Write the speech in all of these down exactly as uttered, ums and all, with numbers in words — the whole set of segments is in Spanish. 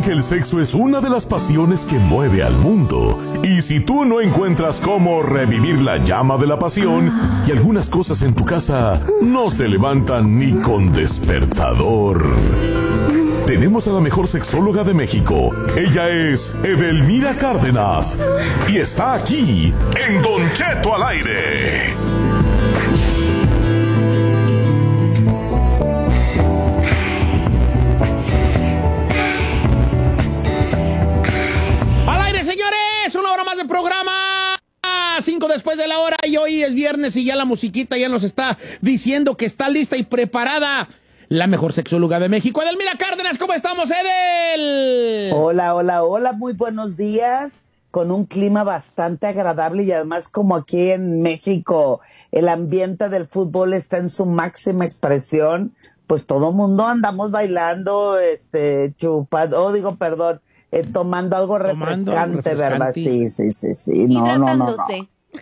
que el sexo es una de las pasiones que mueve al mundo. Y si tú no encuentras cómo revivir la llama de la pasión, y algunas cosas en tu casa no se levantan ni con despertador. Tenemos a la mejor sexóloga de México. Ella es Edelmira Cárdenas. Y está aquí, en Don Cheto al aire. Programa cinco después de la hora, y hoy es viernes y ya la musiquita ya nos está diciendo que está lista y preparada la mejor sexóloga de México, Edelmira Cárdenas. ¿Cómo estamos, Edel? Hola, hola, hola, muy buenos días, con un clima bastante agradable y además como aquí en México el ambiente del fútbol está en su máxima expresión, pues todo mundo andamos bailando, este, chupando, oh, digo, perdón, Eh, tomando algo refrescante, tomando refrescante, ¿verdad? Sí, sí, sí, sí. No, no, no, no.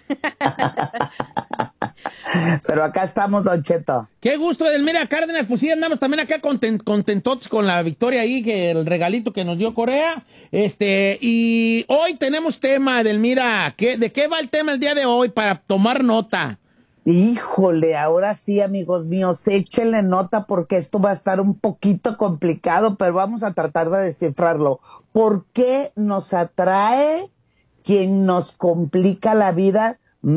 Pero acá estamos, Don Cheto. Qué gusto, Edelmira Cárdenas. Pues sí, andamos también acá content, contentos con la victoria ahí, que el regalito que nos dio Corea. Este, y hoy tenemos tema, Edelmira. ¿Qué, ¿De qué va el tema el día de hoy para tomar nota? Híjole, ahora sí, amigos míos, échenle nota porque esto va a estar un poquito complicado, pero vamos a tratar de descifrarlo. ¿Por qué nos atrae quien nos complica la vida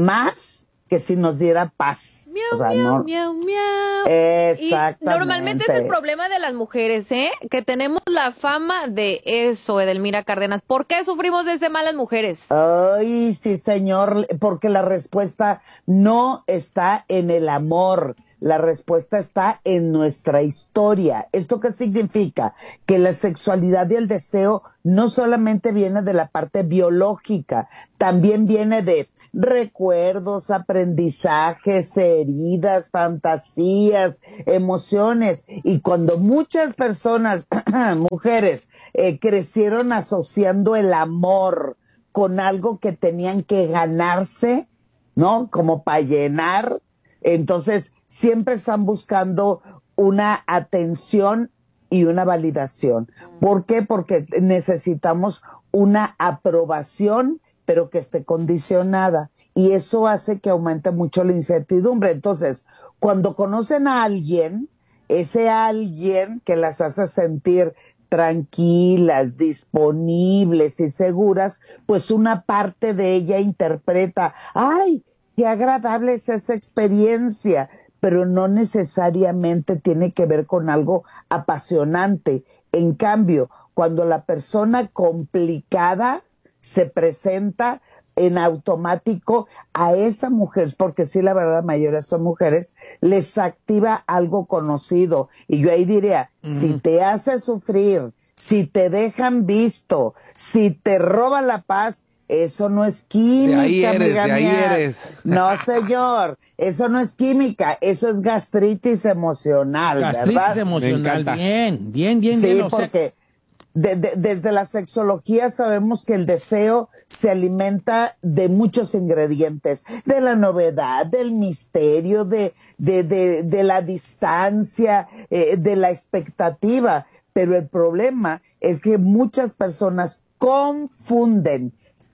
más que si nos diera paz? Miau, o sea, miau, no... miau, miau. Exactamente. Y normalmente es el problema de las mujeres, ¿eh? Que tenemos la fama de eso, Edelmira Cárdenas. ¿Por qué sufrimos de ese mal las mujeres? Ay, sí, señor, porque la respuesta no está en el amor. La respuesta está en nuestra historia. ¿Esto qué significa? Que la sexualidad y el deseo no solamente viene de la parte biológica, también viene de recuerdos, aprendizajes, heridas, fantasías, emociones. Y cuando muchas personas, mujeres, eh, crecieron asociando el amor con algo que tenían que ganarse, ¿no? Como para llenar, entonces siempre están buscando una atención y una validación. ¿Por qué? Porque necesitamos una aprobación, pero que esté condicionada. Y eso hace que aumente mucho la incertidumbre. Entonces, cuando conocen a alguien, ese alguien que las hace sentir tranquilas, disponibles y seguras, pues una parte de ella interpreta, ¡ay, qué agradable es esa experiencia! Pero no necesariamente tiene que ver con algo apasionante. En cambio, cuando la persona complicada se presenta, en automático a esa mujer, porque sí, la verdad, la mayoría son mujeres, les activa algo conocido. Y yo ahí diría, mm. si te hace sufrir, si te dejan visto, si te roba la paz, eso no es química, de ahí eres, amiga de ahí mía. eres. No, señor, eso no es química, eso es gastritis emocional, gastritis ¿verdad? emocional, bien, bien, bien. Sí, bien, porque... sea... De, de, desde la sexología sabemos que el deseo se alimenta de muchos ingredientes, de la novedad, del misterio, de, de, de, de la distancia, eh, de la expectativa. Pero el problema es que muchas personas confunden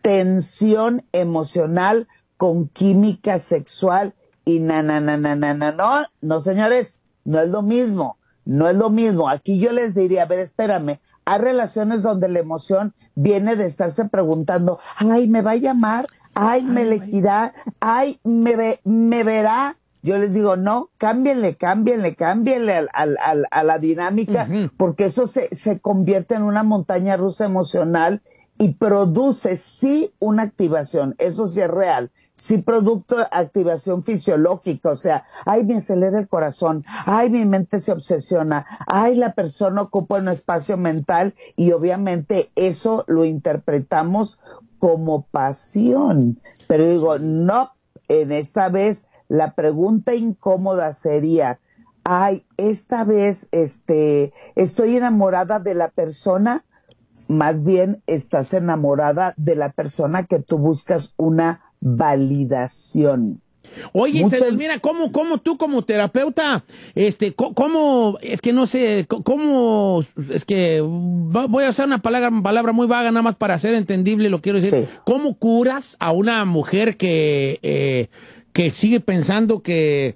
tensión emocional con química sexual y na, na, na, na, na, na, no, no, señores, no es lo mismo, no es lo mismo. Aquí yo les diría, a ver, espérame, hay relaciones donde la emoción viene de estarse preguntando, ay, ¿me va a llamar? Ay, ¿me elegirá? Ay, ¿me, ve, me verá? Yo les digo, no, cámbienle, cámbienle, cámbienle al, al, al, a la dinámica, uh-huh. porque eso se, se convierte en una montaña rusa emocional y produce, sí, una activación, eso sí es real, sí producto de activación fisiológica, o sea, ay, me acelera el corazón, ay, mi mente se obsesiona, ay, la persona ocupa un espacio mental y obviamente eso lo interpretamos como pasión. Pero digo, no, en esta vez la pregunta incómoda sería, ay, esta vez este, estoy enamorada de la persona. Más bien estás enamorada de la persona que tú buscas una validación. Oye, Muchas... se, mira, ¿cómo, cómo tú como terapeuta, este, cómo, es que no sé, cómo, es que voy a usar una palabra, palabra muy vaga nada más para hacer entendible, lo quiero decir. Sí. ¿Cómo curas a una mujer que, eh, que sigue pensando que,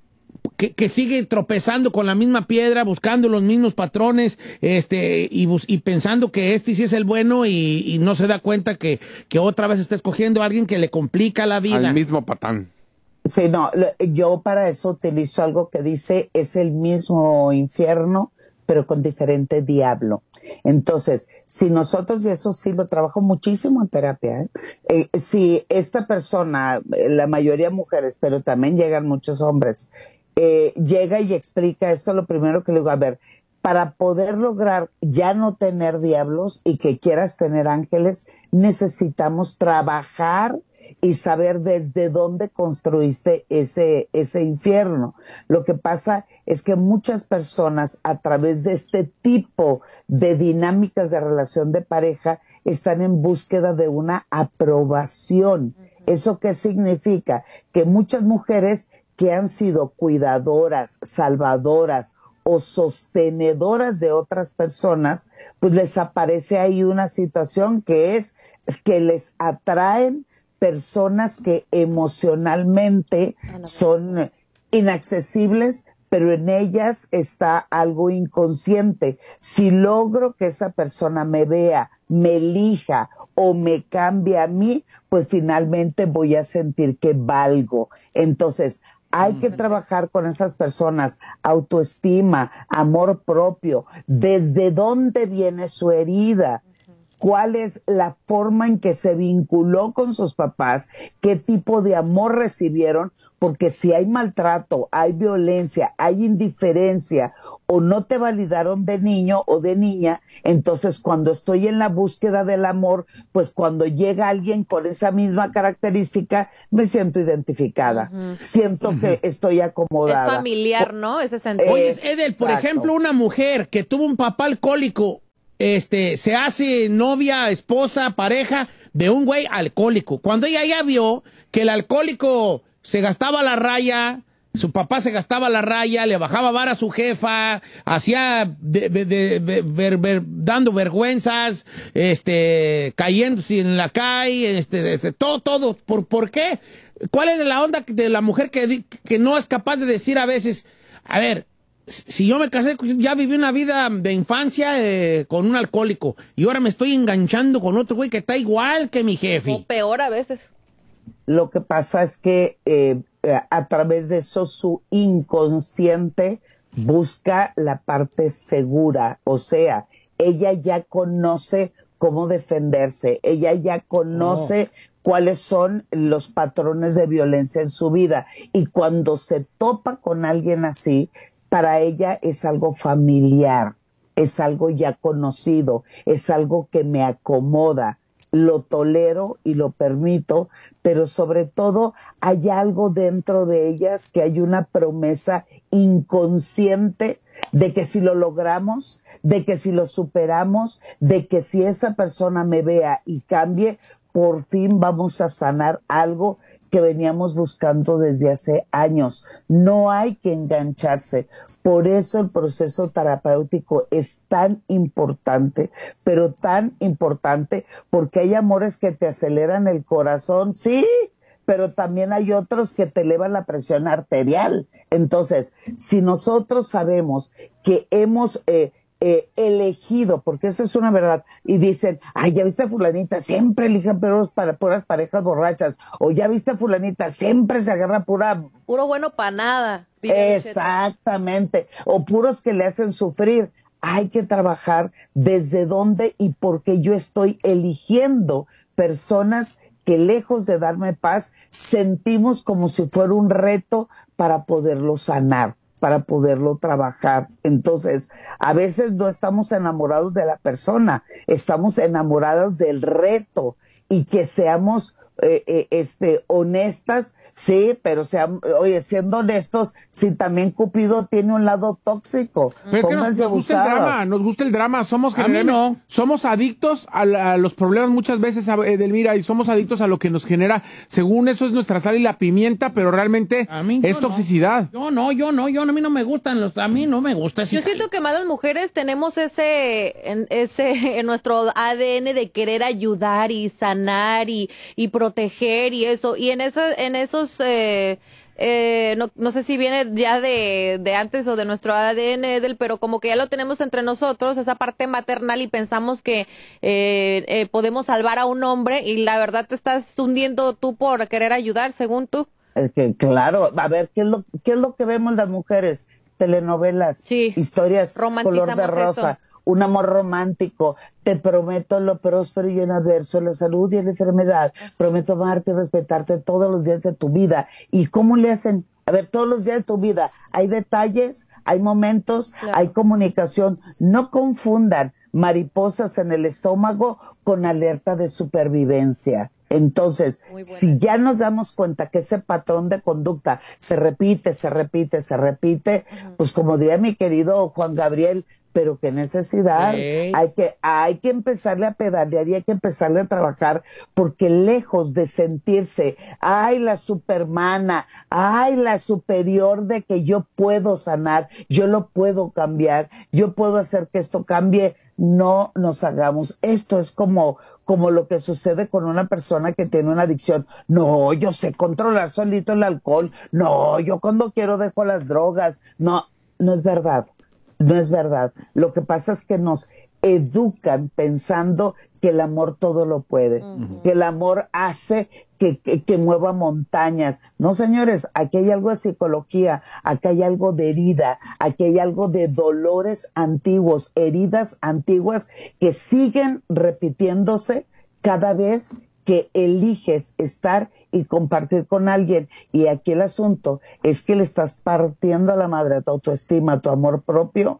que, que sigue tropezando con la misma piedra, buscando los mismos patrones, este, y, y pensando que este sí es el bueno y, y no se da cuenta que, que otra vez está escogiendo a alguien que le complica la vida? Al mismo patán. Sí, no, yo para eso utilizo algo que dice, es el mismo infierno, pero con diferente diablo. Entonces, si nosotros, y eso sí lo trabajo muchísimo en terapia, ¿eh? Eh, si esta persona, la mayoría mujeres, pero también llegan muchos hombres, eh, llega y explica esto, lo primero que le digo, a ver, para poder lograr ya no tener diablos y que quieras tener ángeles, necesitamos trabajar y saber desde dónde construiste ese, ese infierno. Lo que pasa es que muchas personas a través de este tipo de dinámicas de relación de pareja están en búsqueda de una aprobación. ¿Eso qué significa? Que muchas mujeres que han sido cuidadoras, salvadoras o sostenedoras de otras personas, pues les aparece ahí una situación que es que les atraen personas que emocionalmente son inaccesibles, pero en ellas está algo inconsciente. Si logro que esa persona me vea, me elija o me cambie a mí, pues finalmente voy a sentir que valgo. Entonces, hay que trabajar con esas personas, autoestima, amor propio, desde dónde viene su herida, cuál es la forma en que se vinculó con sus papás, qué tipo de amor recibieron, porque si hay maltrato, hay violencia, hay indiferencia o no te validaron de niño o de niña, entonces cuando estoy en la búsqueda del amor, pues cuando llega alguien con esa misma característica, me siento identificada, uh-huh. siento uh-huh. que estoy acomodada. Es familiar, ¿no? Ese sentido. Oye, Edel, por ejemplo, una mujer que tuvo un papá alcohólico, este, se hace novia, esposa, pareja de un güey alcohólico. Cuando ella ya vio que el alcohólico se gastaba la raya, su papá se gastaba la raya, le bajaba vara a su jefa, hacía de, de, de, de, ver, ver, dando vergüenzas, este, cayéndose en la calle, este, este todo, todo. ¿Por, ¿Por qué? ¿Cuál es la onda de la mujer que, que no es capaz de decir a veces, a ver, si yo me casé, ya viví una vida de infancia eh, con un alcohólico y ahora me estoy enganchando con otro güey que está igual que mi jefe? O peor a veces. Lo que pasa es que eh, a través de eso su inconsciente busca la parte segura, o sea, ella ya conoce cómo defenderse, ella ya conoce oh. cuáles son los patrones de violencia en su vida, y cuando se topa con alguien así, para ella es algo familiar, es algo ya conocido, es algo que me acomoda, lo tolero y lo permito, pero sobre todo hay algo dentro de ellas que hay una promesa inconsciente de que si lo logramos, de que si lo superamos, de que si esa persona me vea y cambie, por fin vamos a sanar algo que veníamos buscando desde hace años. No hay que engancharse. Por eso el proceso terapéutico es tan importante, pero tan importante porque hay amores que te aceleran el corazón, sí, pero también hay otros que te elevan la presión arterial. Entonces, si nosotros sabemos que hemos eh, eh, elegido, porque eso es una verdad, y dicen, ay, ya viste a fulanita, siempre eligen puras, para, puras parejas borrachas, o ya viste a fulanita, siempre se agarra pura... Puro bueno para nada. Exactamente, o puros que le hacen sufrir. Hay que trabajar desde dónde y por qué yo estoy eligiendo personas que lejos de darme paz, sentimos como si fuera un reto para poderlo sanar, para poderlo trabajar. Entonces, a veces no estamos enamorados de la persona, estamos enamorados del reto y que seamos eh, eh, este, honestas, sí, pero sean, oye, siendo honestos, si también Cupido tiene un lado tóxico. Pero es que nos, nos gusta el drama, nos gusta el drama, somos a mí no. somos adictos a, la, a los problemas muchas veces, Edelmira, y somos adictos a lo que nos genera, según eso es nuestra sal y la pimienta, pero realmente a mí, es toxicidad. No. Yo no, yo no, yo no, a mí no me gustan los, a mí no me gusta ese. Yo siento que más las mujeres tenemos ese, en, ese, en nuestro A D N de querer ayudar y sanar y, y proteger y eso, y en eso, en esos, eh, eh, no, no sé si viene ya de, de antes o de nuestro A D N, del, pero como que ya lo tenemos entre nosotros, esa parte maternal, y pensamos que eh, eh, podemos salvar a un hombre, y la verdad te estás hundiendo tú por querer ayudar, según tú. Es que, claro, a ver, ¿qué es lo, qué es lo que vemos las mujeres? Telenovelas, sí, historias color de rosa, eso. Un amor romántico, te prometo lo próspero y en adverso, la salud y la enfermedad, prometo amarte y respetarte todos los días de tu vida. ¿Y cómo le hacen? A ver, todos los días de tu vida hay detalles, hay momentos, claro, hay comunicación. No confundan mariposas en el estómago con alerta de supervivencia. Entonces, si ya nos damos cuenta que ese patrón de conducta se repite, se repite, se repite, uh-huh, pues como diría mi querido Juan Gabriel, pero qué necesidad, hey. hay que hay que empezarle a pedalear y hay que empezarle a trabajar, porque lejos de sentirse, ay, la supermana, ay, la superior de que yo puedo sanar, yo lo puedo cambiar, yo puedo hacer que esto cambie, no nos hagamos. Esto es como como lo que sucede con una persona que tiene una adicción. No, yo sé controlar solito el alcohol. No, yo cuando quiero dejo las drogas. No, no es verdad. No es verdad. Lo que pasa es que nos educan pensando que el amor todo lo puede, uh-huh, que el amor hace que, que, que mueva montañas. No, señores, aquí hay algo de psicología, aquí hay algo de herida, aquí hay algo de dolores antiguos, heridas antiguas que siguen repitiéndose cada vez que eliges estar y compartir con alguien. Y aquí el asunto es que le estás partiendo a la madre a tu autoestima, a tu amor propio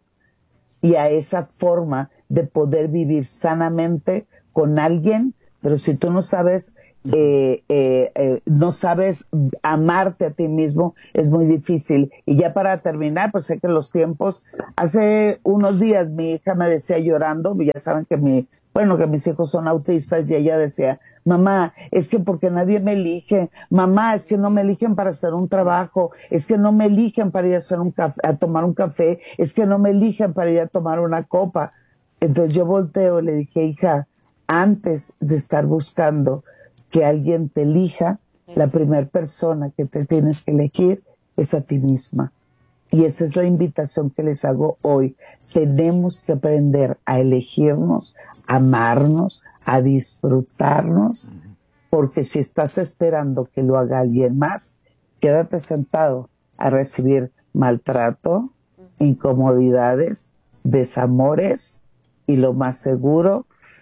y a esa forma de poder vivir sanamente con alguien. Pero si tú no sabes, eh, eh, eh, no sabes amarte a ti mismo, es muy difícil. Y ya para terminar, pues sé que los tiempos, hace unos días mi hija me decía llorando, ya saben que mi, bueno, que mis hijos son autistas, y ella decía, mamá, es que porque nadie me elige, mamá, es que no me eligen para hacer un trabajo, es que no me eligen para ir a hacer un café, a tomar un café, es que no me eligen para ir a tomar una copa. Entonces yo volteo y le dije, hija, antes de estar buscando que alguien te elija, la primera persona que te tienes que elegir es a ti misma. Y esa es la invitación que les hago hoy. Tenemos que aprender a elegirnos, a amarnos, a disfrutarnos, porque si estás esperando que lo haga alguien más, quédate sentado a recibir maltrato, incomodidades, desamores y lo más seguro,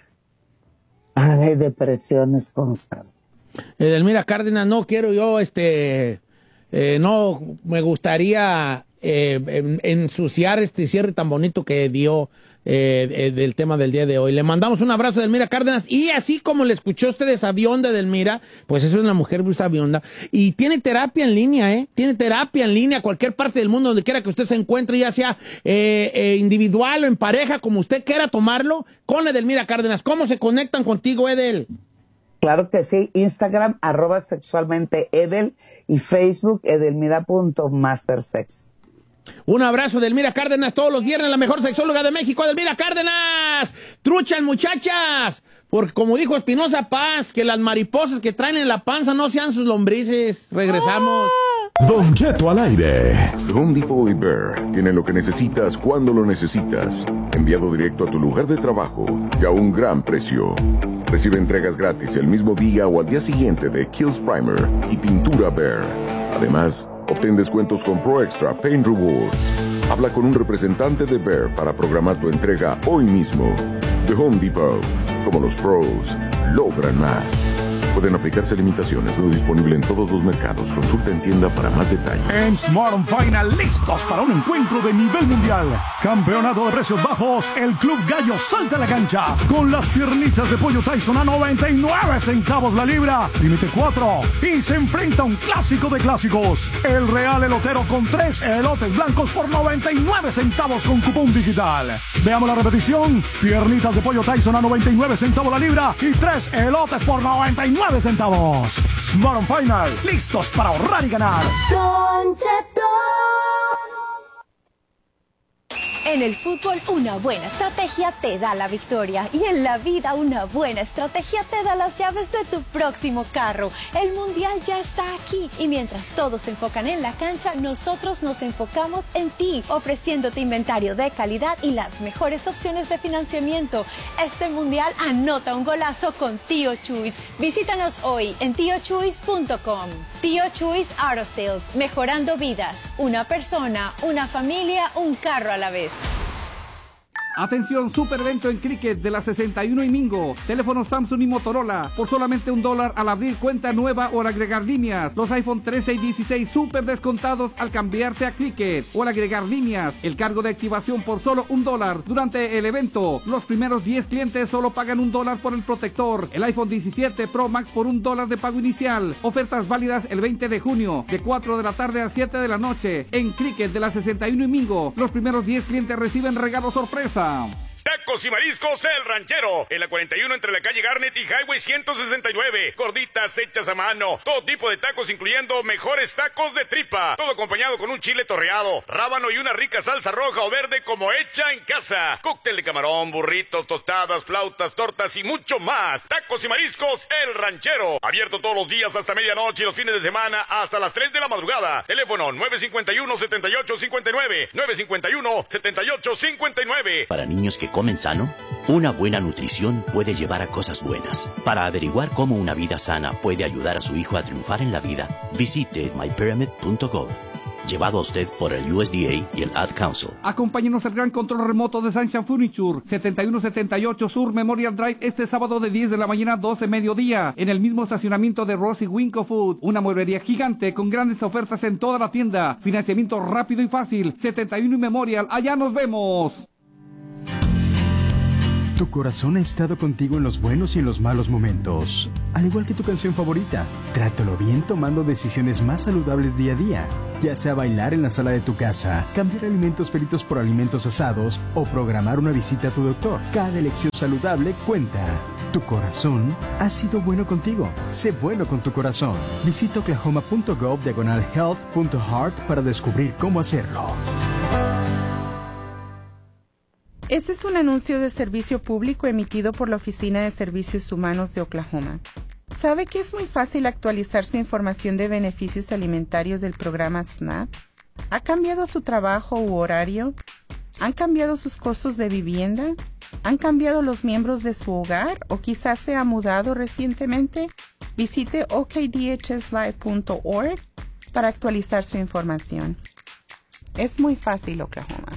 hay depresiones constantes. Edelmira Cárdenas, no quiero yo, este, eh, no me gustaría eh, en, ensuciar este cierre tan bonito que dio eh, eh, del tema del día de hoy. Le mandamos un abrazo a Edelmira Cárdenas, y así como le escuchó usted de sabionda, Edelmira, pues es una mujer muy sabionda, y tiene terapia en línea, ¿eh? Tiene terapia en línea, cualquier parte del mundo, donde quiera que usted se encuentre, ya sea eh, eh, individual o en pareja, como usted quiera tomarlo, con Edelmira Cárdenas. ¿Cómo se conectan contigo, Edel? Claro que sí, Instagram, arroba sexualmente Edel, y Facebook, edelmira.mastersex. Un abrazo, Edelmira Cárdenas, todos los viernes, la mejor sexóloga de México, Edelmira Cárdenas. Truchas, muchachas, porque como dijo Espinosa Paz, que las mariposas que traen en la panza no sean sus lombrices. Regresamos. Don Cheto al aire. Home Depot y Bear tienen lo que necesitas cuando lo necesitas. Enviado directo a tu lugar de trabajo y a un gran precio. Recibe entregas gratis el mismo día o al día siguiente de Kills Primer y pintura Bear. Además, obtén descuentos con Pro Extra Paint Rewards. Habla con un representante de Bear para programar tu entrega hoy mismo. The Home Depot. Como los pros logran más. Pueden aplicarse limitaciones. No disponible en todos los mercados. Consulta en tienda para más detalles. En Smart Final, listos para un encuentro de nivel mundial. Campeonato de precios bajos. El Club Gallo salta a la cancha con las piernitas de pollo Tyson a noventa y nueve centavos la libra. Límite cuatro. Y se enfrenta a un clásico de clásicos. El Real Elotero con tres elotes blancos por noventa y nueve centavos con cupón digital. Veamos la repetición. Piernitas de pollo Tyson a noventa y nueve centavos la libra y tres elotes por noventa y nueve centavos. Smart Final, listos para ahorrar y ganar. Don Cheto. En el fútbol, una buena estrategia te da la victoria. Y en la vida, una buena estrategia te da las llaves de tu próximo carro. El Mundial ya está aquí. Y mientras todos se enfocan en la cancha, nosotros nos enfocamos en ti, ofreciéndote inventario de calidad y las mejores opciones de financiamiento. Este Mundial anota un golazo con Tío Chuys. Visítanos hoy en tío chuys punto com. Tío Chuys Auto Sales, mejorando vidas. Una persona, una familia, un carro a la vez. Atención, super evento en cricket de la sesenta y uno y Mingo. Teléfonos Samsung y Motorola. Por solamente un dólar al abrir cuenta nueva o al agregar líneas. Los iPhone trece y dieciséis super descontados al cambiarse a cricket o al agregar líneas. El cargo de activación por solo un dólar durante el evento. Los primeros diez clientes solo pagan un dólar por el protector. El iPhone diecisiete Pro Max por un dólar de pago inicial. Ofertas válidas el veinte de junio de cuatro de la tarde a siete de la noche. En cricket de la sesenta y uno y Mingo. Los primeros diez clientes reciben regalo sorpresa. Tacos y mariscos El Ranchero, en la cuarenta y uno entre la calle Garnet y Highway ciento sesenta y nueve. Gorditas hechas a mano, todo tipo de tacos incluyendo mejores tacos de tripa. Todo acompañado con un chile torreado, rábano y una rica salsa roja o verde como hecha en casa. Cóctel de camarón, burritos, tostadas, flautas, tortas y mucho más. Tacos y mariscos El Ranchero. Abierto todos los días hasta medianoche y los fines de semana hasta las tres de la madrugada. Teléfono nueve cinco uno, siete ocho cinco nueve, nueve cinco uno, siete ocho cinco nueve. Para niños que comen sano, una buena nutrición puede llevar a cosas buenas. Para averiguar cómo una vida sana puede ayudar a su hijo a triunfar en la vida, visite my pyramid punto gov. Llevado a usted por el U S D A y el Ad Council. Acompáñenos al gran control remoto de Sunshine Furniture, setenta y uno setenta y ocho Sur Memorial Drive, este sábado de diez de la mañana a doce mediodía, en el mismo estacionamiento de Rosy Winco Food. Una mueblería gigante con grandes ofertas en toda la tienda. Financiamiento rápido y fácil. setenta y uno y Memorial, allá nos vemos. Tu corazón ha estado contigo en los buenos y en los malos momentos. Al igual que tu canción favorita, trátalo bien tomando decisiones más saludables día a día. Ya sea bailar en la sala de tu casa, cambiar alimentos fritos por alimentos asados o programar una visita a tu doctor. Cada elección saludable cuenta. Tu corazón ha sido bueno contigo. Sé bueno con tu corazón. Visita oklahoma punto gov diagonal health punto heart para descubrir cómo hacerlo. Este es un anuncio de servicio público emitido por la Oficina de Servicios Humanos de Oklahoma. ¿Sabe que es muy fácil actualizar su información de beneficios alimentarios del programa SNAP? ¿Ha cambiado su trabajo u horario? ¿Han cambiado sus costos de vivienda? ¿Han cambiado los miembros de su hogar o quizás se ha mudado recientemente? Visite o k d h s live punto org para actualizar su información. Es muy fácil, Oklahoma.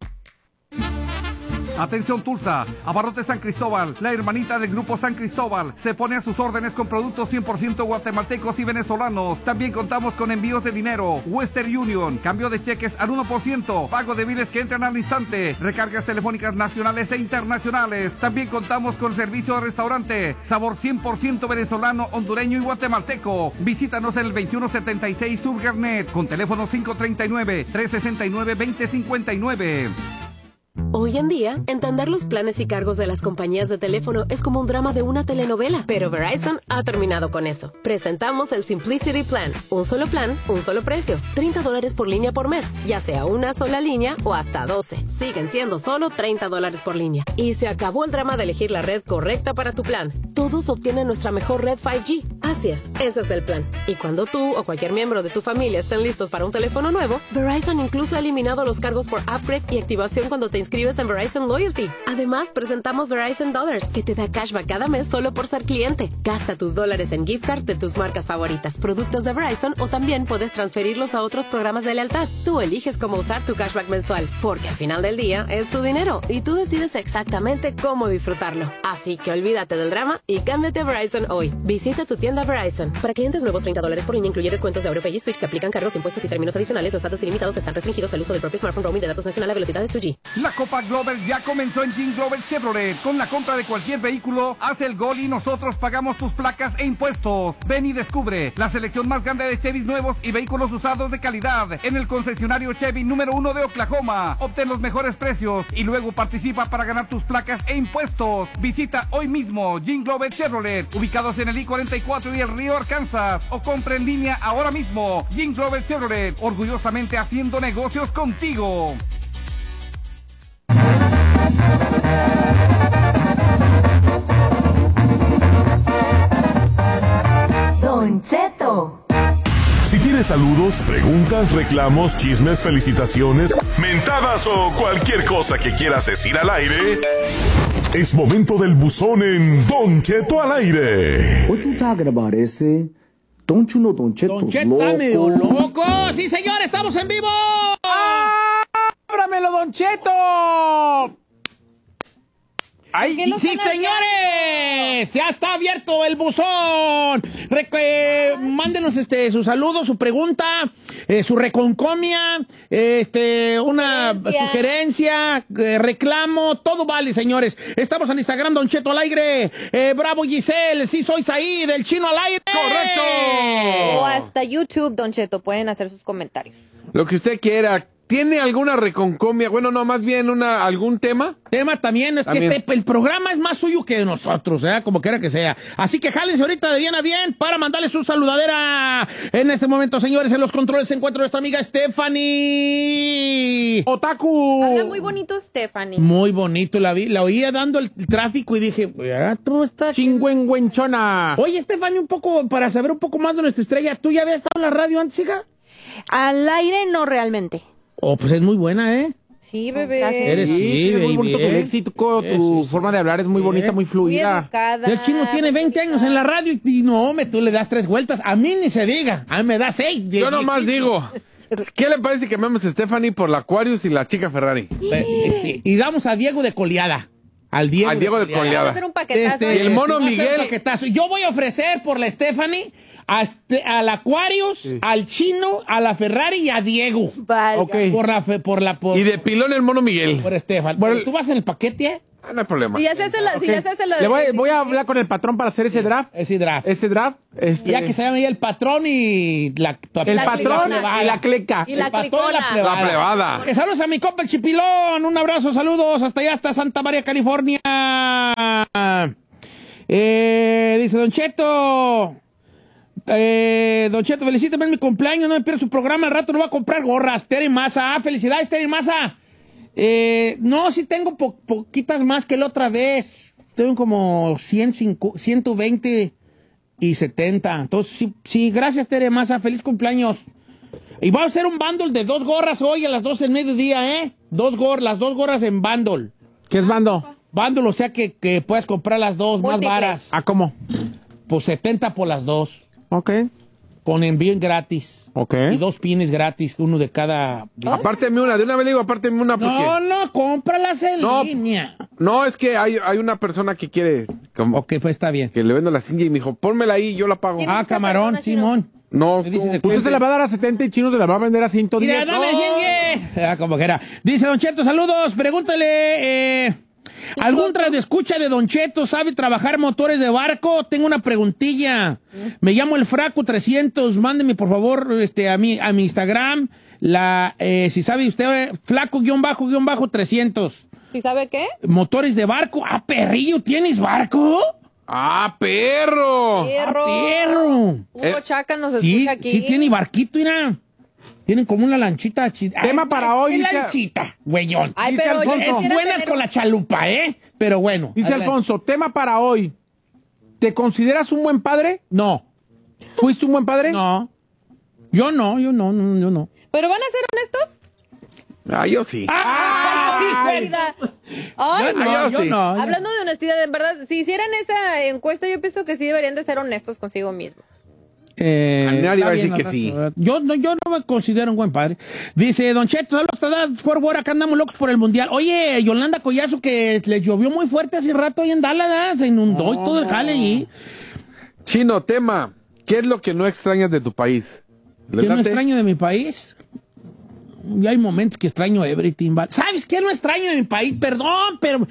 Atención Tulsa, Abarrotes San Cristóbal, la hermanita del Grupo San Cristóbal, se pone a sus órdenes con productos cien por ciento guatemaltecos y venezolanos. También contamos con envíos de dinero, Western Union, cambio de cheques al uno por ciento, pago de biles que entran al instante, recargas telefónicas nacionales e internacionales. También contamos con servicio de restaurante, sabor cien por ciento venezolano, hondureño y guatemalteco. Visítanos en el veintiuno setenta y seis Sur Garnet, con teléfono cinco tres nueve, tres seis nueve, dos cero cinco nueve. Hoy en día, entender los planes y cargos de las compañías de teléfono es como un drama de una telenovela, pero Verizon ha terminado con eso. Presentamos el Simplicity Plan, un solo plan, un solo precio, treinta dólares por línea por mes, ya sea una sola línea o hasta doce. Siguen siendo solo treinta dólares por línea. Y se acabó el drama de elegir la red correcta para tu plan. Todos obtienen nuestra mejor red cinco G. Así es, ese es el plan. Y cuando tú o cualquier miembro de tu familia estén listos para un teléfono nuevo, Verizon incluso ha eliminado los cargos por upgrade y activación cuando te inscribes en Verizon Loyalty. Además, presentamos Verizon Dollars, que te da cashback cada mes solo por ser cliente. Gasta tus dólares en gift card de tus marcas favoritas, productos de Verizon, o también puedes transferirlos a otros programas de lealtad. Tú eliges cómo usar tu cashback mensual, porque al final del día es tu dinero y tú decides exactamente cómo disfrutarlo. Así que olvídate del drama y cámbiate a Verizon hoy. Visita tu tienda Verizon. Para clientes nuevos, treinta dólares por línea, incluye descuentos de AuroPay y Switch. Se aplican cargos, impuestos y términos adicionales. Los datos ilimitados están restringidos al uso del propio smartphone roaming de datos nacional a velocidades dos G. La Copa Glover ya comenzó en Jean Glover Chevrolet. Con la compra de cualquier vehículo, haz el gol y nosotros pagamos tus placas e impuestos. Ven y descubre la selección más grande de Chevys nuevos y vehículos usados de calidad en el concesionario Chevy número uno de Oklahoma. Obtén los mejores precios y luego participa para ganar tus placas e impuestos. Visita hoy mismo Jean Glover Chevrolet, ubicados en el I cuarenta y cuatro y el Río Arkansas, o compra en línea ahora mismo. Jean Glover Chevrolet, orgullosamente haciendo negocios contigo. Don Cheto. Si tienes saludos, preguntas, reclamos, chismes, felicitaciones, mentadas o cualquier cosa que quieras decir al aire, es momento del buzón en Don Cheto al aire. What you talking about, ese? Don't you know Don Cheto? Don Cheto está medio loco. Sí, señor, estamos en vivo. ¡Ábramelo, Don Cheto! Ay, sí, señores, ya está abierto el buzón. Re eh, mándenos este su saludo, su pregunta, eh, su reconcomia, este una sugerencia, sugerencia eh, reclamo, todo vale, señores. Estamos en Instagram, Don Cheto al aire. Eh, bravo, Giselle, sí soy Said, el chino al aire. ¡Correcto! O hasta YouTube, Don Cheto, pueden hacer sus comentarios. Lo que usted quiera. ¿Tiene alguna reconcomia? Bueno, no, más bien una algún tema. Tema también, es también. que te, el programa es más suyo que de nosotros, ¿eh? Como quiera que sea. Así que jálense ahorita de bien a bien para mandarle su saludadera. En este momento, señores, en los controles se encuentra nuestra amiga Stephanie. ¡Otaku! Habla muy bonito, Stephanie. Muy bonito, la vi, la oía dando el tráfico y dije, ya tú estás... Chingüengüenchona. Oye, Stephanie, un poco, para saber un poco más de nuestra estrella, ¿tú ya habías estado en la radio antes, hija? Al aire no realmente. Oh, pues es muy buena, ¿eh? Sí, bebé. Eres, sí, es muy bonito bien. tu léxico, tu sí, sí, forma de hablar es muy bonita, muy fluida. Muy educada. El chino tiene veinte años en la radio y, y no, me tú le das tres vueltas. A mí ni se diga, a mí me da seis. Yo nomás digo, ¿qué le parece que amemos a Stephanie por la Aquarius y la chica Ferrari? Eh, sí. Y damos a Diego de Coleada. Al Diego, Al Diego de, de Coleada. Vamos a hacer un paquetazo. Este, y el mono sí, Miguel. Yo voy a ofrecer por la Stephanie a este, al Aquarius, sí. al Chino, a la Ferrari y a Diego. Vale. Okay. Por la, por la, por, y de pilón el mono Miguel. Por Estefan. Bueno, ¿tú vas en el paquete, eh? Ah, no hay problema. Si ya se hace la, okay. si ya se hace la, Le voy, voy a hablar con el patrón para hacer ese draft. Ese draft. Ese draft. Este... Ya que se llama ya el patrón y la... El la patrón la y la cleca. Y la el patrón y la plebada. La plebada. Eh, saludos a mi compa el Chipilón. Un abrazo, saludos. Hasta allá, hasta Santa María, California. Eh, dice Don Cheto... Eh, Don Cheto, felicítame en mi cumpleaños, no me pierdo su programa, al rato no voy a comprar gorras. Terry Maza, ah, felicidades, Terry Maza. Eh, no, sí tengo po poquitas más que la otra vez. Tengo como cien, ciento veinte y setenta. Entonces, sí, sí gracias, Terry Maza, feliz cumpleaños. Y va a hacer un bundle de dos gorras hoy a las doce del mediodía, ¿eh? Dos gorras, las dos gorras en bundle. ¿Qué es bundle? Bundle, o sea que, que puedes comprar las dos Múltiples. Más varas. ¿Ah, cómo? Pues setenta por las dos. Ok. Con envío gratis. Ok. Y dos pines gratis, uno de cada... ¿Oh? Apárteme una, de una vez digo, apárteme una porque... No, no, cómpralas en no, línea. No, es que hay, hay una persona que quiere... Como, ok, pues está bien. Que le vendo la cinta y me dijo, pónmela ahí, yo la pago. Ah, camarón, Simón. No, usted se la va a dar a setenta y Chino se la va a vender a ciento diez. Mira, dame cien. Ah, como que era. Dice Don Cheto, saludos, pregúntale... Eh... ¿Algún radioescucha de Don Cheto sabe trabajar motores de barco? Tengo una preguntilla. Me llamo el Fraco trescientos. Mándeme, por favor, este, a mi, a mi Instagram. La, eh, si sabe usted, flaco guión bajo guión bajo trescientos. ¿Sí sabe qué? Motores de barco. Ah, perrillo, ¿tienes barco? ¡Ah, perro! ¡Perro! ¡Ah, perro! Hugo eh, Chaca nos sí, escucha aquí. Sí, tiene barquito, mira. Tienen como una lanchita. Tema ay, para hoy. ¿Qué lanchita, güeyón? Ay, dice pero Alfonso. Es buenas tener... con la chalupa, ¿eh? Pero bueno. Dice adelante. Alfonso, tema para hoy. ¿Te consideras un buen padre? No. ¿Fuiste un buen padre? No. Yo no, yo no, no yo no. ¿Pero van a ser honestos? Ah, yo sí. ¡Ay, Ay, Ay, yo no, yo yo sí. no. Hablando de honestidad, en verdad, si hicieran esa encuesta, yo pienso que sí deberían de ser honestos consigo mismos. Eh, A nadie está va a decir bien, que sí. Yo, no, yo no me considero un buen padre. Dice, Don Cheto, saludos hasta Fort Worth, acá andamos locos por el Mundial. Oye, Yolanda Collazo, que le llovió muy fuerte hace rato ahí en Dallas, ¿eh? Se inundó y todo el jale allí. Chino, tema. ¿Qué es lo que no extrañas de tu país? ¿Qué no extraño de mi país? Y hay momentos que extraño everything. ¿Va? ¿Sabes qué no extraño de mi país? Perdón, pero...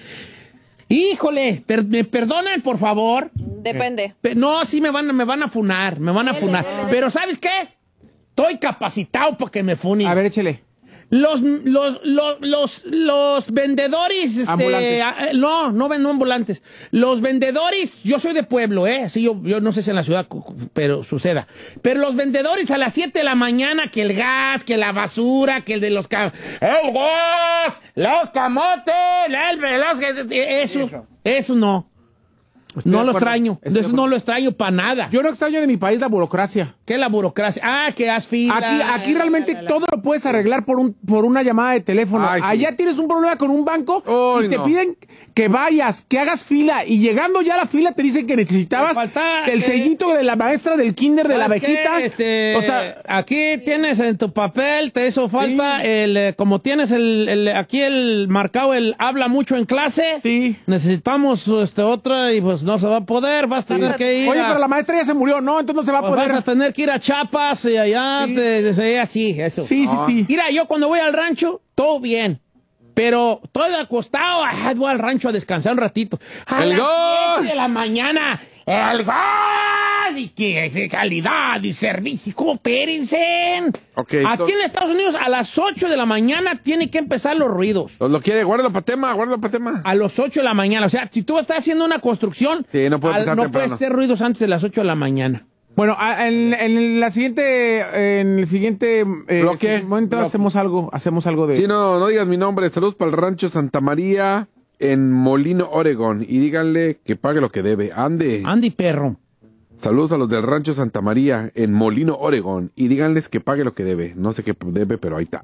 Híjole, per- me perdonan, por favor. Depende. Pe- No, sí me van, me van a funar, me van a Dele, funar. dele, dele. Pero ¿sabes qué? Estoy capacitado para que me funen. A ver, échele. Los, los, los, los, los vendedores, este, Ambulantes. a- no, no ven no ambulantes. Los vendedores, yo soy de pueblo, eh, sí, yo, yo no sé si en la ciudad, cu- cu- pero suceda. Pero los vendedores a las siete de la mañana, que el gas, que la basura, que el de los cam, el gas, los camotes, el, los, eso, eso no. Estoy no de lo acuerdo. extraño, Estoy de eso acuerdo. no lo extraño para nada. Yo no extraño de mi país la burocracia. ¿Qué es la burocracia? Ah, que haz fila. Aquí, aquí realmente todo lo puedes arreglar por un por una llamada de teléfono. Ay, sí. Allá tienes un problema con un banco Ay, y te no. piden que vayas, que hagas fila y llegando ya a la fila te dicen que necesitabas Me falta, el eh, sellito de la maestra del kinder de la ¿Sabes qué? abejita. Este, o sea, aquí tienes en tu papel, te hizo falta el, eh, como tienes el, el- aquí el marcado, el habla mucho en clase. Sí. Necesitamos este otra y pues no se va a poder, vas a tener que ir oye, a, pero la maestra ya se murió, no, entonces no se va a pues poder. vas a tener que ir a Chiapas y allá, Sí. te, te- así, eso. Sí, sí, sí. Mira, yo cuando voy al rancho, todo bien. Pero todo acostado, ah, voy al rancho a descansar un ratito. A ¡El las gol! siete de la mañana, el gol. Y que que calidad y servicio, coopérense. Ok, Aquí to- en Estados Unidos a las ocho de la mañana tienen que empezar los ruidos. Pues lo quiere, guárdalo para tema, guárdalo para tema. A las ocho de la mañana. O sea, si tú estás haciendo una construcción, Sí, no puede al- empezar no temprano. puedes hacer ruidos antes de las ocho de la mañana. Bueno, a- en, en la siguiente, en el siguiente eh, Bloque. momento Bloque. hacemos algo, hacemos algo de. Sí, no, no digas mi nombre. Saludos para el rancho Santa María en Molino, Oregón. Y díganle que pague lo que debe. Ande. Andy perro. Saludos a los del rancho Santa María en Molino, Oregón. Y díganles que pague lo que debe. No sé qué debe, pero ahí está.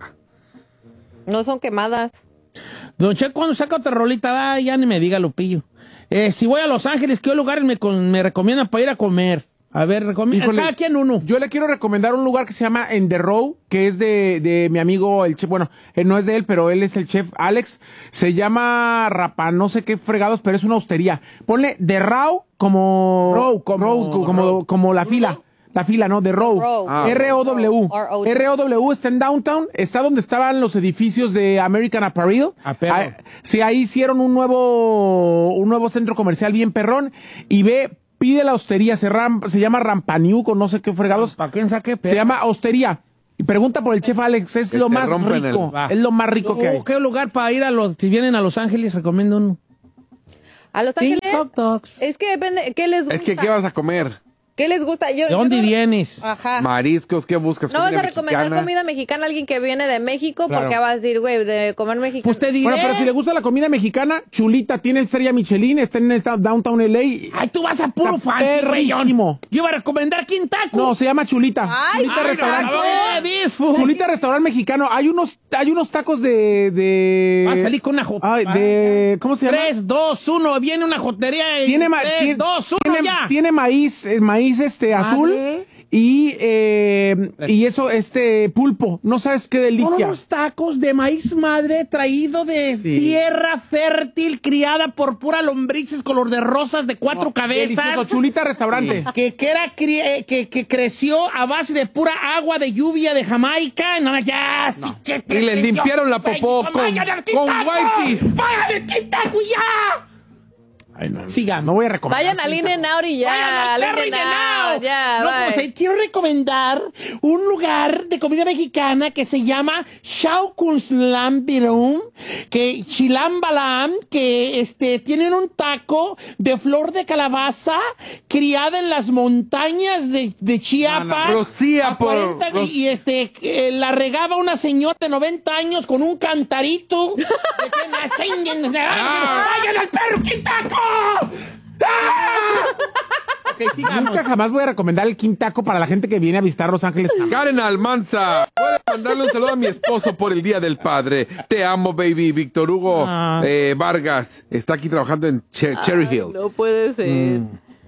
No son quemadas. Don Che, cuando saca otra rolita, ah, ya ni me diga, Lupillo. Eh, si voy a Los Ángeles, ¿qué lugares me, con- me recomiendan para ir a comer? A ver, recomienda. Híjole, Cada quien uno. Yo le quiero recomendar un lugar que se llama En The Row, que es de, de mi amigo, el chef, bueno, él no es de él, pero él es el chef Alex. Se llama Rapa, no sé qué fregados, pero es una hostería. Ponle The Row como... Row, como- Row, como, como, como la fila. La fila, ¿no? The Row. Row. Ah, R O W. R O W. R O W está en Downtown, está donde estaban los edificios de American Apparel. Ah, perro. Ah, sí, ahí hicieron un nuevo, un nuevo centro comercial bien perrón. Y ve, pide la hostería, se, ram- se llama Rampaniuc o no sé qué fregados. ¿Para quién saque? Se llama hostería. Y pregunta por el chef Alex, es Que lo te más rompen rico. el- Va. Es lo más rico que hay. ¿Qué lugar para ir a los... Si vienen a Los Ángeles, recomiendo uno. A Los Ángeles. Hot dogs. Es que depende, ¿qué les gusta? Es que, ¿qué vas a comer? ¿Qué les gusta? Yo, ¿De yo dónde no- vienes? Ajá. Mariscos, ¿qué buscas? No vas Comida a recomendar mexicana. comida mexicana a alguien que viene de México Claro. porque va a decir, güey, de comer mexicano. Pues te diré. Bueno, pero si le gusta la comida mexicana, Chulita, tiene estrella Michelin, está en el esta- Downtown L A. Ay, tú vas a puro Está fancy, güey. perrísimo. Yo iba a recomendar Quintaco. No, se llama Chulita. Ay, Chulita ay, Restaurante. no, this food. Chulita Restaurante Mexicano. Hay unos, hay unos tacos de, de... Va a salir con una jota. Ay, de... ¿Cómo se llama? Tres, dos, uno. Viene una jotería y... Tiene, ma- tres, tiene, dos, uno, tiene, ya. tiene maíz, eh, maíz este azul y eh, y eso este pulpo. No sabes qué Son delicia. unos tacos de maíz madre traído de Sí. tierra fértil, criada por pura lombrices color de rosas de cuatro No, cabezas. delicioso. Chulita Restaurante. Que, que, era, cri- eh, que, que creció a base de pura agua de lluvia de Jamaica. No, ya. sí, que Y le limpiaron la popó con- con wipes. ¡Váyame, Quintaco, ya! Ay, no, Sigamos. no voy a recomendar. Vayan al In and Out y ya. Vayan al al perro In and In-N-Out. Out, ya, No, bye. pues ahí quiero recomendar un lugar de comida mexicana que se llama Shaukunslambirum, que Chilambalam, que este tienen un taco de flor de calabaza criada en las montañas de, de Chiapas. Rocía a por- cuarenta Ros- y este eh, la regaba una señora de noventa años con un cantarito. De que- ¡Vayan al perro, Quintaco! ¡Ah! Ok, sigamos. Nunca jamás voy a recomendar el quintaco para la gente que viene a visitar Los Ángeles. Karen Almanza, puedes mandarle un saludo a mi esposo por el Día del Padre. Te amo, baby. Víctor Hugo Ah. eh, Vargas está aquí trabajando en Che- Cherry Ay, Hills. no puede ser. Mm.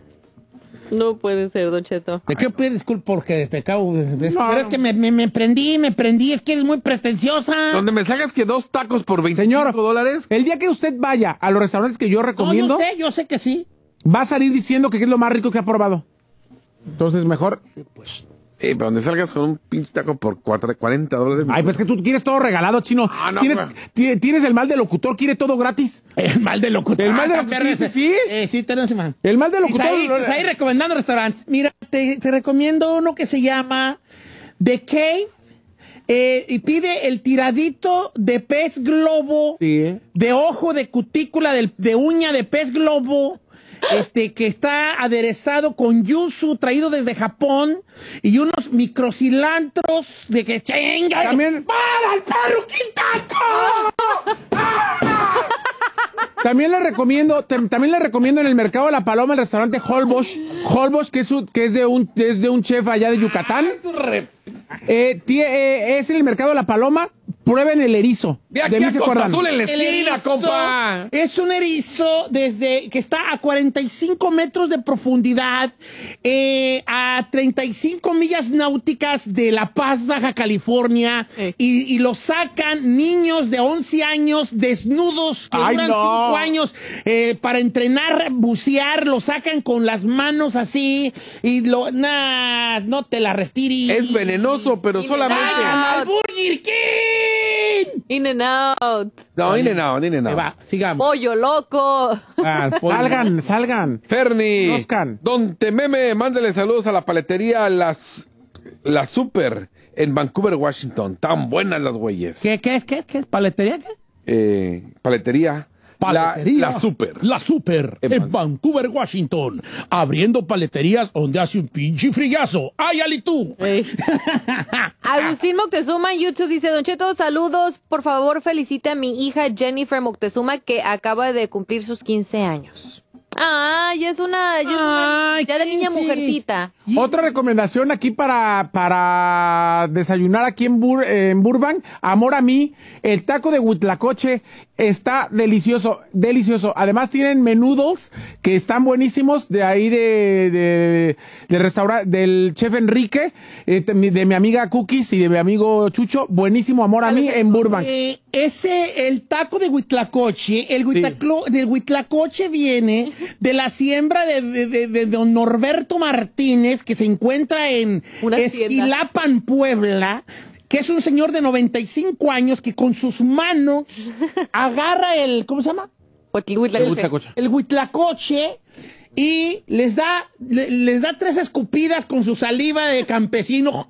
No puede ser, Don Cheto. ¿De qué pides disculpa? Porque te acabo de... Es, No, pero es no. que me, me, me prendí, me prendí. Es que eres muy pretenciosa. Donde me salgas que dos tacos por veinticinco Señor, dólares. el día que usted vaya a los restaurantes que yo No, recomiendo, yo sé, yo sé que sí. va a salir diciendo que es lo más rico que ha probado. Entonces, mejor... Eh, pero donde salgas con un pinche taco por cuatro- cuarenta dólares. Ay, pues que tú quieres todo regalado, chino. Ah, no, ¿Tienes, pues. ti- tienes el mal de locutor, quiere todo gratis. El mal de locutor. El mal de Ah, locutor, perro, sí, ese. sí. Eh, sí, tenemos man. El mal de locutor. Isaí, Isaí recomendando restaurantes. Mira, te, te recomiendo uno que se llama The Cave. Eh, y pide el tiradito de pez globo, Sí. de ojo, de cutícula, de, de uña de pez globo, este, que está aderezado con yuzu, traído desde Japón, y unos microcilantros de que chinga. También- ¡Para el perro Quintaco! También le recomiendo, te- también le recomiendo en el Mercado de la Paloma el restaurante Holbox, Holbox que es, un- que es de un es de un chef allá de Yucatán. Eh, tie- eh, es en el Mercado de la Paloma. Prueben el erizo. Ve aquí De mí a se Costa acuerdan. Azul en la El esquina, erizo compa. es un erizo desde que está a cuarenta y cinco metros de profundidad, eh, a treinta y cinco millas náuticas de La Paz, Baja California, y, y lo sacan niños de once años desnudos que Ay, duran no. cinco años eh, para entrenar, bucear, lo sacan con las manos así y lo, nah, no te la restires. Es venenoso, pero solamente. ¡Vayan al Burger King! In and out. No, in and out, in and Ahí out. va, sigamos. Pollo loco. Ah, pollo. Salgan, salgan. Ferni, Conozcan. Don Tememe, mándale saludos a la paletería Las, la Super en Vancouver, Washington. Tan buenas las güeyes. ¿Qué, qué es? ¿Qué, qué es? ¿Paletería qué? Eh, paletería. Paletería. La, la Super. La Super En en, Van- Vancouver, Washington. Abriendo paleterías donde hace un pinche frillazo. ¡Ay, Ali tú! Agustín Moctezuma en YouTube dice, Don Cheto, saludos, por favor felicite a mi hija Jennifer Moctezuma que acaba de cumplir sus quince años. Ah, ya es una, ya, es una- Ay, ya de niña quince. mujercita. Otra recomendación aquí para, para desayunar aquí en, Bur- en Burbank, amor a mí, el taco de Huitlacoche está delicioso, delicioso. Además tienen menudos que están buenísimos de ahí de, de, de restaurante, del chef Enrique, eh, de, mi, de mi amiga Cookies y de mi amigo Chucho, buenísimo amor a mí en Burbank. Eh, ese, el taco de Huitlacoche, el huitlaclo, del Huitlacoche viene de la siembra de, de, de, de don Norberto Martínez, que se encuentra en Una Esquilapan, Puebla, que es un señor de noventa y cinco años que con sus manos agarra el, ¿cómo se llama? Huitlacoche. El huitlacoche y les da, le- les da tres escupidas con su saliva de campesino.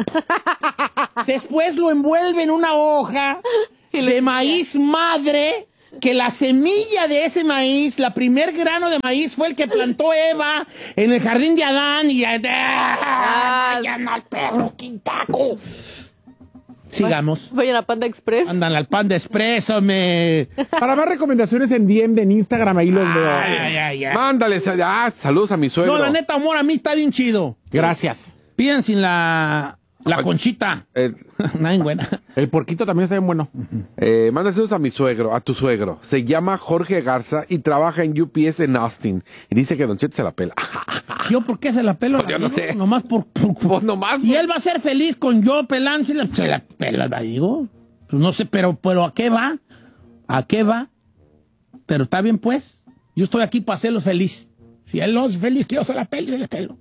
Después lo envuelve en una hoja de maíz madre, que la semilla de ese maíz, la primer grano de maíz fue el que plantó Eva en el jardín de Adán y ya, ¡ah! Ya no al perro Quintaco. Sigamos. Vayan a Panda Express. Andan al Panda Expreso, me. Para más recomendaciones en D M de en Instagram, ahí los veo. Ay, ay, ay. Mándale sal- ah, saludos a mi suegro. No, la neta, amor, a mí está bien chido. Gracias. Piden sin la, la Ay. conchita. Eh, Nada buena. El porquito también está bien bueno. eh, mándale saludos a mi suegro, a tu suegro. Se llama Jorge Garza y trabaja en U P S en Austin. Y dice que Don Cheto se la pela. ¿Yo por qué se la pelo? Pues yo no sé. Nomás por... por- Pues nomás. y él va a ser feliz con yo pelando, se la, se la pela, ¿la digo? Pues no sé, pero, pero ¿a qué va? ¿A qué va? Pero está bien, pues. Yo estoy aquí para hacerlos feliz. Si él no es feliz, que yo se la pelo, se la pelo.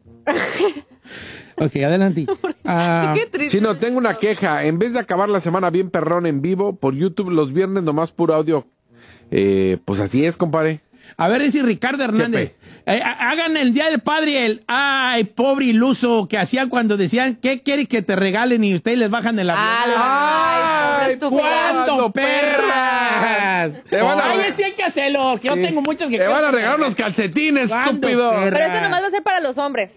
Ok, adelante. Ah, Qué triste. Si no, tengo una queja. En vez de acabar la semana bien perrón en vivo por YouTube, los viernes nomás puro audio. Eh, pues así es, compadre. a ver, dice Ricardo Hernández. Eh, ha- hagan el Día del Padre el ay, pobre iluso que hacían cuando decían ¿qué quiere que te regalen? Y ustedes les bajan el avión. Ah, ¡Ay, estúpido. ¿Cuándo, perras? Te van a- Ay, sí hay que hacerlo, que yo Sí. tengo muchos que... Te van a regalar unos calcetines, ¿Cuándo, estúpido. perra? Pero ese nomás va a ser para los hombres.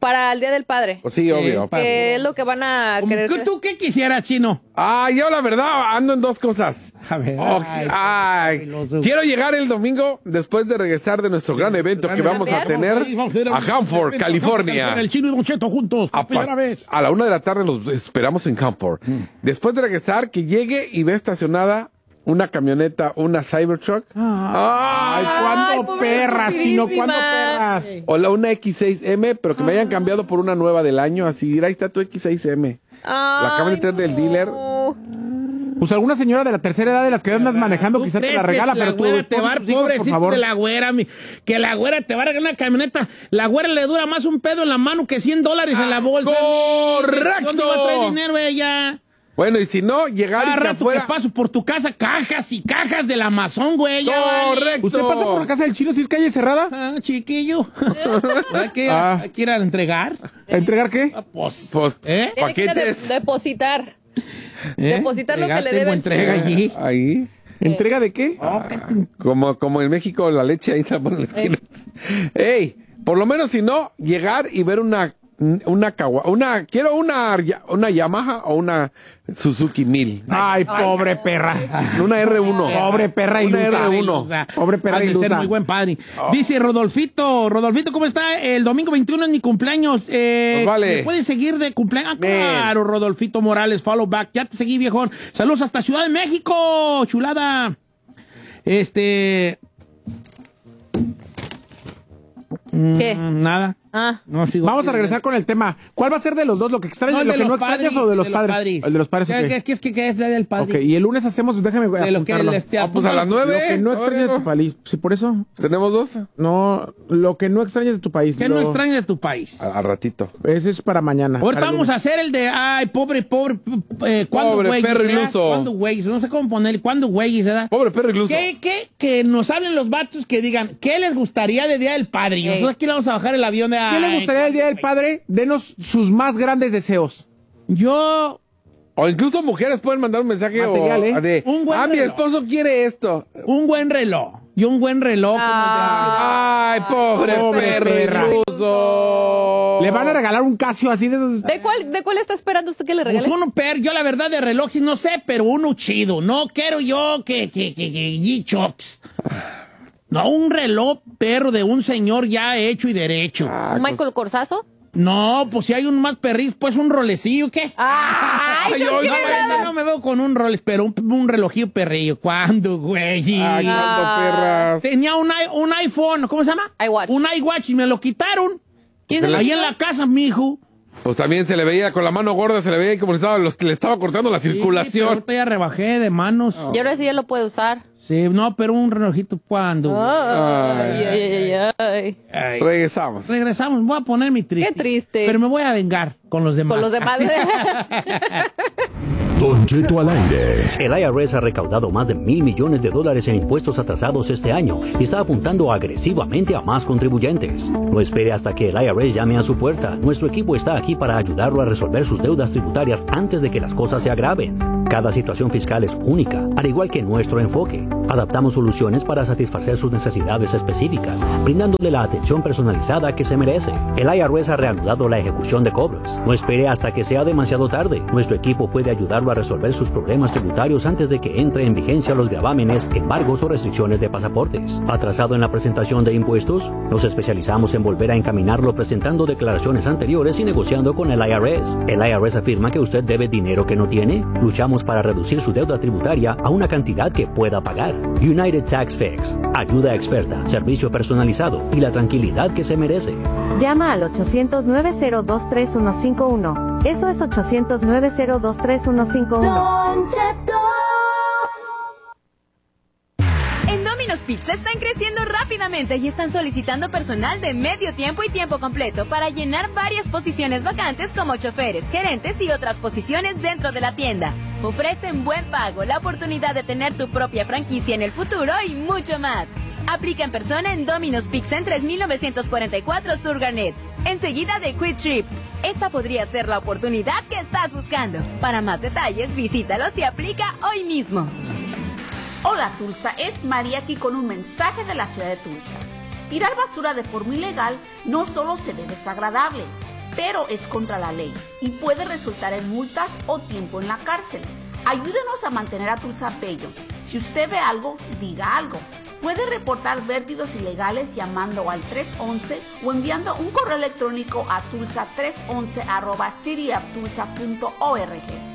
Para el Día del Padre. Pues sí, obvio. ¿Qué es lo que van a querer? ¿Tú, ¿Tú qué quisieras, Chino? Ah, yo la verdad ando en dos cosas. A ver. Oh, ay, ay, quiero llegar el domingo después de regresar de nuestro gran evento que vamos a tener a Hanford, California. El Chino y Don Cheto juntos, A, por primera vez. a la una de la tarde los esperamos en Hanford. Mm. Después de regresar, que llegue y ve estacionada una camioneta, una Cybertruck. Ay, ¿cuándo perras, Chino? ¿Cuándo perras? O la una equis seis eme, pero que me hayan cambiado por una nueva del año. Así, ahí está tu equis seis eme. La acaban de traer del dealer. Pues alguna señora de la tercera edad de las que andas manejando quizá te la regala, pero tú, te va a dar, pobrecito de la güera, mi, que la güera te va a regalar una camioneta. La güera le dura más un pedo en la mano que cien dólares ah, en la bolsa. ¡Correcto! ¿Dónde va a traer dinero ella? Bueno, y si no, llegar Cada y que rato afuera... que paso por tu casa, cajas y cajas del Amazon, güey. ¡Correcto! ¿Usted pasa por la casa del Chino si es calle cerrada? Ah, chiquillo. hay, que, ah. hay que ir a entregar. ¿A entregar qué? Ah, pues, pues ¿eh? Tiene que ir a de- depositar. ¿Eh? Depositar lo que le Tengo debe. entrega allí. Ahí. ¿Entrega de qué? Ah, como, como en México, la leche ahí la ponen en la esquina. Ey, por lo menos si no, llegar y ver una... Una Kawa, una, quiero una, una Yamaha o una Suzuki mil. Ay, pobre perra. Una erre uno. Pobre perra Una ilusa. erre uno. O sea, Pobre perra ha de ilusa. ser muy buen padre. Oh. Dice Rodolfito, Rodolfito, ¿cómo está? El domingo veintiuno es mi cumpleaños. Eh, Pues vale. ¿Me puedes seguir de cumpleaños? Ah, claro, Rodolfito Morales, follow back. Ya te seguí, viejón. Saludos hasta Ciudad de México, chulada. Este... ¿Qué? Mm, nada. Ah. No, sigo Vamos a aquí. regresar con el tema. ¿Cuál va a ser de los dos? ¿Lo que extrañas, lo que no extrañas o de los padres? El de los padres, ¿Qué, ok. qué, qué es que qué es del padre? Ok, y el lunes hacemos, déjame De lo que apuntarlo. él este, Ah, pues a las nueve. Lo que no extrañas de tu país. Sí, por eso. ¿Tenemos dos? No, lo que no extrañas de tu país. ¿Qué lo- no extrañas de tu país? A, a ratito. Ese es para mañana. Ahorita para el vamos a lunes. hacer el de, ay, pobre, pobre, eh, ¿cuándo Pobre güey? perro iluso. ¿Cuándo güey? No sé cómo ponerle, ¿cuándo güey? ¿Verdad? Pobre perro iluso. ¿Qué, qué? Que nos hablen los vatos que digan, ¿qué les gustaría de Día del Padre? Y nosotros aquí le vamos a bajar el avión de... ¿Qué le ay, gustaría el Día del Padre? Denos sus más grandes deseos. Yo... O incluso mujeres pueden mandar un mensaje Material, o, ¿eh? de, Un buen ah, mi reloj. esposo quiere esto. Un buen reloj. Y un buen reloj. Ah. Ay, pobre, Pobre perro perra. iluso. Le van a regalar un Casio así de esos. ¿De cuál, ¿De cuál está esperando usted que le Pues regale? uno, per, yo la verdad de relojes no sé, pero uno chido. No quiero yo que, que, que, que G-Shocks. No, un reloj perro de un señor ya hecho y derecho. Ah, ¿Un Michael Corsazo? No, pues si hay un más perrito, pues un rolecillo, ¿qué? ¡Ay! Ay, ¿por oiga, qué? bueno, no me veo con un Rolex, pero un, un relojillo perrillo. ¿Cuándo, güey? Ay, cuánto perras. Tenía un, i- un iPhone, ¿cómo se llama? iWatch. Un iWatch y me lo quitaron. ¿Quién se lo Ahí quitó? en la casa, mijo. Pues también se le veía con la mano gorda, se le veía como si estaba, los, le estaba cortando la Sí, pero circulación. ahorita ya rebajé de manos. Y ahora sí ya lo puede usar. Sí, no, pero un relojito, ¿cuándo? Ay, ay, ay, ay. Ay. Regresamos. Regresamos, voy a poner mi triste. Qué triste. Pero me voy a vengar con los demás. Con los demás. Don Cheto al aire. El I R S ha recaudado más de mil millones de dólares en impuestos atrasados este año y está apuntando agresivamente a más contribuyentes. No espere hasta que el I R S llame a su puerta. Nuestro equipo está aquí para ayudarlo a resolver sus deudas tributarias antes de que las cosas se agraven. Cada situación fiscal es única, al igual que nuestro enfoque. Adaptamos soluciones para satisfacer sus necesidades específicas, brindándole la atención personalizada que se merece. El I R S ha reanudado la ejecución de cobros. No espere hasta que sea demasiado tarde. Nuestro equipo puede ayudarlo a resolver sus problemas tributarios antes de que entre en vigencia los gravámenes, embargos o restricciones de pasaportes. ¿Atrasado en la presentación de impuestos? Nos especializamos en volver a encaminarlo presentando declaraciones anteriores y negociando con el I R S. El I R S afirma que usted debe dinero que no tiene. Luchamos para reducir su deuda tributaria a una cantidad que pueda pagar. United Tax Fix. Ayuda experta, servicio personalizado y la tranquilidad que se merece. Llama al ochocientos, nueve cero dos, tres uno cinco uno. Eso es ochocientos, nueve cero dos, tres uno cinco uno. Don Cheto. En Domino's Pizza están creciendo rápidamente y están solicitando personal de medio tiempo y tiempo completo para llenar varias posiciones vacantes como choferes, gerentes y otras posiciones dentro de la tienda. Ofrecen buen pago, la oportunidad de tener tu propia franquicia en el futuro y mucho más. Aplica en persona en Domino's Pizza en tres mil novecientos cuarenta y cuatro Sur Garnet, enseguida de Quick Trip. Esta podría ser la oportunidad que estás buscando. Para más detalles, visítalos y aplica hoy mismo. Hola Tulsa, es María aquí con un mensaje de la ciudad de Tulsa. Tirar basura de forma ilegal no solo se ve desagradable, pero es contra la ley y puede resultar en multas o tiempo en la cárcel. Ayúdenos a mantener a Tulsa bello. Si usted ve algo, diga algo. Puede reportar vertidos ilegales llamando al tres once o enviando un correo electrónico a tulsa tres once arroba city of tulsa punto org.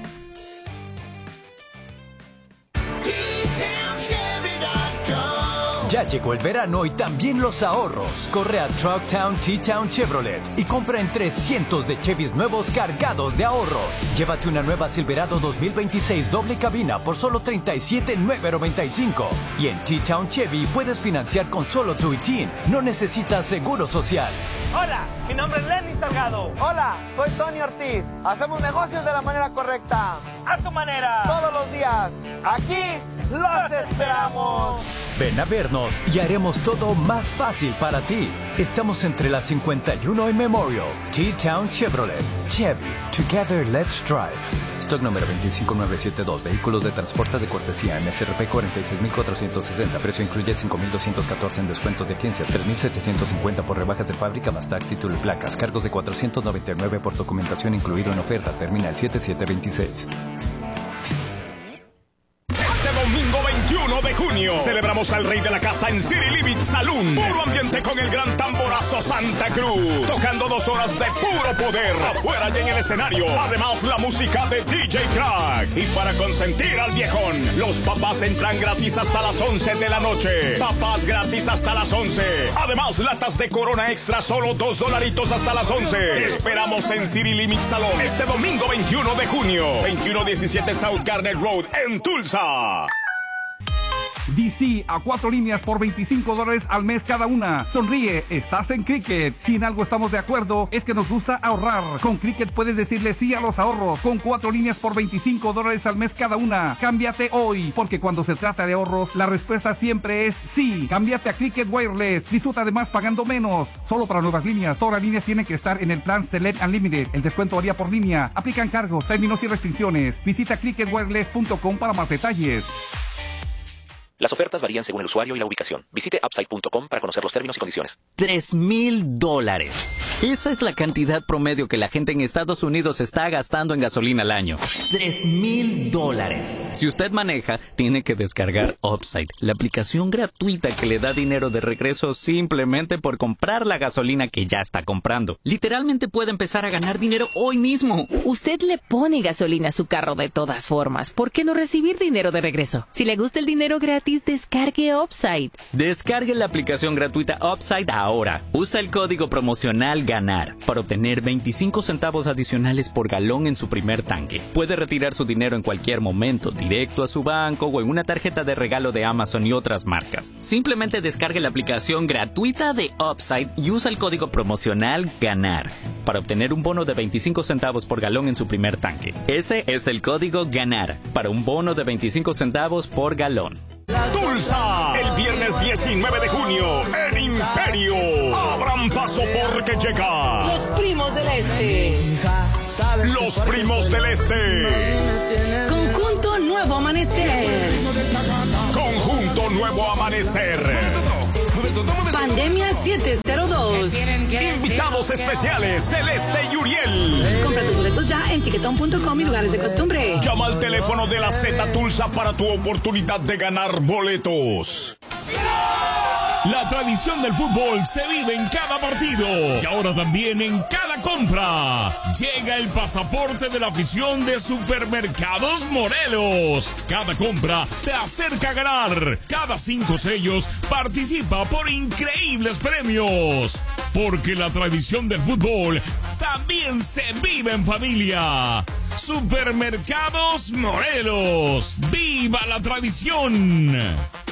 Ya llegó el verano y también los ahorros. Corre a Trucktown T-Town Chevrolet y compra entre cientos de Chevys nuevos cargados de ahorros. Llévate una nueva Silverado dos mil veintiséis doble cabina por solo treinta y siete mil novecientos noventa y cinco. Y en T-Town Chevy puedes financiar con solo tu I T I N. No necesitas seguro social. Hola, mi nombre es Lenny Salgado. Hola, soy Tony Ortiz. Hacemos negocios de la manera correcta. A tu manera. Todos los días. Aquí los esperamos. Ven a vernos y haremos todo más fácil para ti. Estamos entre la cincuenta y uno y Memorial. T-Town Chevrolet. Chevy. Together Let's Drive. Stock número veinticinco mil novecientos setenta y dos. Vehículos de transporte de cortesía. M S R P cuarenta y seis mil cuatrocientos sesenta. Precio incluye cinco mil doscientos catorce en descuentos de agencia. tres mil setecientos cincuenta por rebajas de fábrica más tax, título y placas. Cargos de cuatrocientos noventa y nueve por documentación incluido en oferta. Termina el siete siete veintiséis. Domingo veintiuno de junio celebramos al rey de la casa en City Limit Saloon. Puro ambiente con el gran tamborazo Santa Cruz, tocando dos horas de puro poder afuera y en el escenario. Además la música de D J Crack. Y para consentir al viejón, los papás entran gratis hasta las once de la noche. Papás gratis hasta las once. Además latas de Corona Extra solo dos dolaritos hasta las once. Te esperamos en City Limit Salón este domingo veintiuno de junio, veintiuno diecisiete South Garnet Road en Tulsa. D C a cuatro líneas por veinticinco dólares al mes cada una. Sonríe, estás en Cricket. Si en algo estamos de acuerdo, es que nos gusta ahorrar. Con Cricket puedes decirle sí a los ahorros. Con cuatro líneas por veinticinco dólares al mes cada una. Cámbiate hoy, porque cuando se trata de ahorros, la respuesta siempre es sí. Cámbiate a Cricket Wireless. Disfruta además pagando menos. Solo para nuevas líneas. Todas las líneas tienen que estar en el plan Select Unlimited. El descuento varía por línea. Aplican cargos, términos y restricciones. Visita cricket wireless punto com para más detalles. Las ofertas varían según el usuario y la ubicación. Visite upside punto com para conocer los términos y condiciones. Tres mil dólares. Esa es la cantidad promedio que la gente en Estados Unidos está gastando en gasolina al año. Tres mil dólares. Si usted maneja, tiene que descargar Upside, la aplicación gratuita que le da dinero de regreso simplemente por comprar la gasolina que ya está comprando. Literalmente puede empezar a ganar dinero hoy mismo. Usted le pone gasolina a su carro de todas formas. ¿Por qué no recibir dinero de regreso? Si le gusta el dinero gratis, descargue Upside. Descargue la aplicación gratuita Upside ahora. Usa el código promocional GANAR para obtener veinticinco centavos adicionales por galón en su primer tanque. Puede retirar su dinero en cualquier momento, directo a su banco o en una tarjeta de regalo de Amazon y otras marcas. Simplemente descargue la aplicación gratuita de Upside y usa el código promocional GANAR para obtener un bono de veinticinco centavos por galón en su primer tanque. Ese es el código GANAR para un bono de veinticinco centavos por galón. Tulsa, el viernes diecinueve de junio en Imperio. Abran paso porque llega Los Primos del Este. Los Primos del Este. Conjunto Nuevo Amanecer. Conjunto Nuevo Amanecer. Pandemia siete cero dos. Invitados especiales, Celeste y Uriel. Compra tus boletos ya en tiquetón punto com y lugares de costumbre. Llama al teléfono de la Z Tulsa para tu oportunidad de ganar boletos. La tradición del fútbol se vive en cada partido y ahora también en cada compra. Llega el pasaporte de la afición de Supermercados Morelos. Cada compra te acerca a ganar. Cada cinco sellos participa por increíbles premios. Porque la tradición del fútbol también se vive en familia. Supermercados Morelos. ¡Viva la tradición!